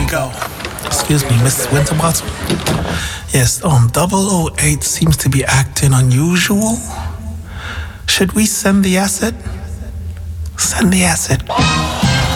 go. Excuse me, Miss Winterbottom. Yes, 008 seems to be acting unusual. Should we send the asset? Send the asset.